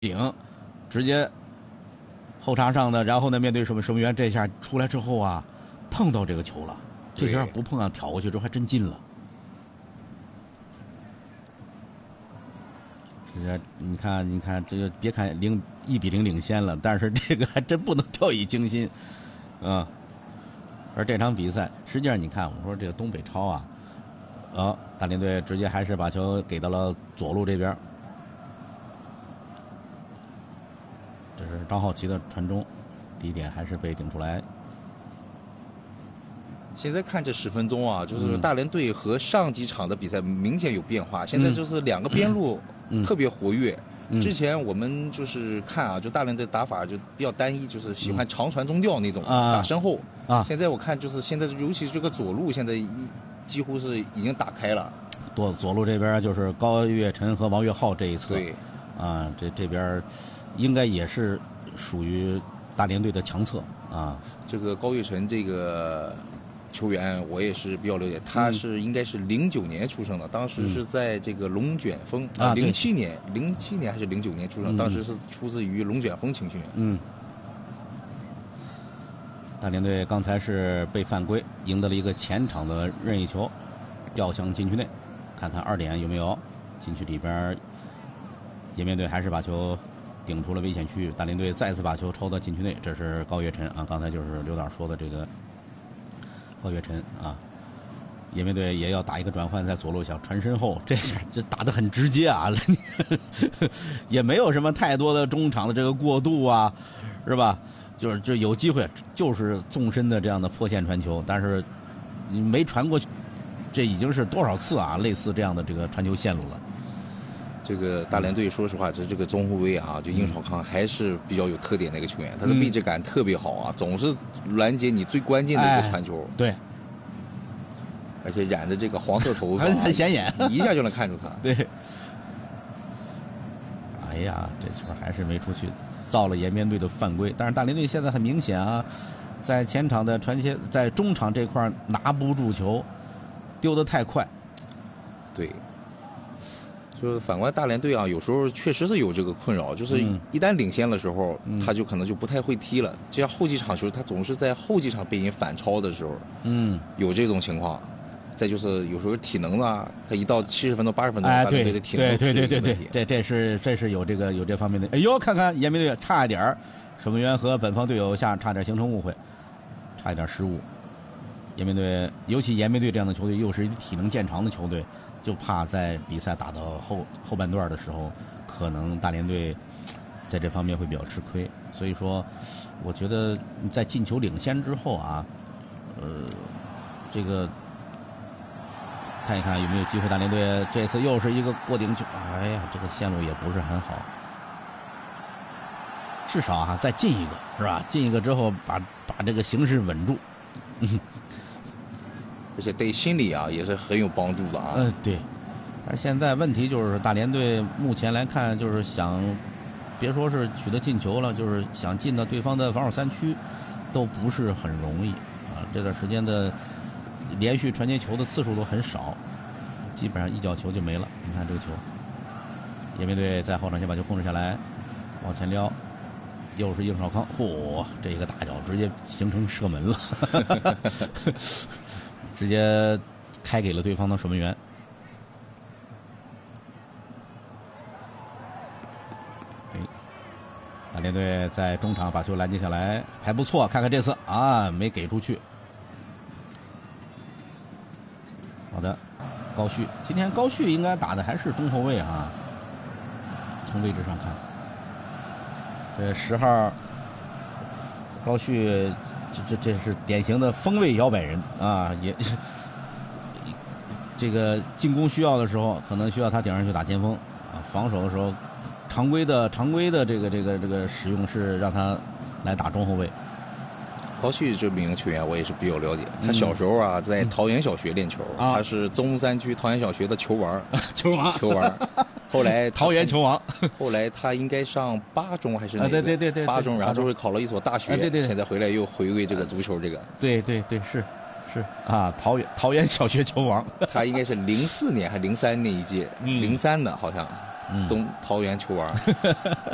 顶，直接后插上的，然后呢面对守门员，这下出来之后啊，碰到这个球了，这下不碰啊，挑过去之后还真进了。你看，这个别看1-0领先了，但是这个还真不能掉以轻心，啊。而这场比赛，实际上你看，我说这个东北超啊，大连队直接还是把球给到了左路这边。这是张浩奇的传中，第一点还是被顶出来。 现在看这10分钟啊，就是大连队和上几场的比赛明显有变化。现在就是两个边路特别活跃。之前我们就是看啊，就大连队打法就比较单一，就是喜欢长传中调那种，打身后。现在我看就是现在，尤其是这个左路，现在几乎是已经打开了。 左路这边就是高岳晨和王岳浩这一侧。 对。 这边应该也是属于大连队的强侧啊。 这个高岳晨这个球员我也是比较了解，他是应该是09年出生的，当时是在这个龙卷风07年还是09年出生，当时是出自于龙卷风青训。 大连队刚才是被犯规，赢得了一个前场的任意球，掉向禁区内，看看2点有没有。禁区里边，颜面队还是把球顶出了危险区域，大连队再次把球抽到禁区内，这是高岳晨啊，刚才就是刘导说的这个高岳晨啊。颜面队也要打一个转换，在左路想传身后，这下这打得很直接啊，也没有什么太多的中场的这个过渡啊，是吧？就有机会，就是纵深的这样的破线传球，但是你没传过去，这已经是多少次啊？类似这样的这个传球线路了。 这个大连队说实话，这个中后卫啊，就应少康还是比较有特点的一个球员，他的位置感特别好啊，总是拦截你最关键的一个传球。 对。 而且染的这个黄色头发， 很显眼， 一下就能看出他。 对。哎呀，这球还是没出去，造了颜面队的犯规。但是大连队现在很明显啊，在前场的传切，在中场这块拿不住球，丢得太快。 对。就是反观大连队啊，有时候确实是有这个困扰，就是一旦领先的时候，他就可能就不太会踢了。就像后几场球，他总是在后几场被人反超的时候，有这种情况。再就是有时候体能啊，他一到70分钟、80分钟，大连队的体能对，这是有这方面的。哎呦，看看颜面队差一点，守门员和本方队友下差点形成误会，差一点失误。颜面队，尤其颜面队这样的球队，又是体能见长的球队，就怕在比赛打到后半段的时候，可能大连队在这方面会比较吃亏。所以说，我觉得在进球领先之后啊，这个。看一看有没有机会，大连队这次又是一个过顶球，哎呀，这个线路也不是很好，至少啊再进一个是吧？进一个之后把这个形势稳住， 而且对心理啊也是很有帮助的啊。 对。但是现在问题就是大连队目前来看，就是想别说是取得进球了，就是想进到对方的防守3区，都不是很容易啊。这段时间的。连续传接球的次数都很少，基本上一脚球就没了。你看这个球，颜面队在后场先把球控制下来，往前撩，又是应少康，这个大脚直接形成射门了，直接开给了对方的守门员。大连队在中场把球拦截下来，还不错。看看这次啊，没给出去。好的，高旭，今天高旭应该打的还是中后卫啊。从位置上看，这10号高旭，这是典型的锋卫摇摆人啊，也是这个进攻需要的时候，可能需要他顶上去打前锋啊；防守的时候，常规的这个使用是让他来打中后卫。 高旭这名球员我也是比较了解，他小时候啊在桃园小学练球，他是中山区桃园小学的球王。后来桃园球王， 后来他应该上8中还是哪个？对 8中，然后就是考了一所大学，现在回来又回归这个足球这个。 对，是啊，桃园小学球王， 他应该是04年还是03那一届，03的好像，桃园球王。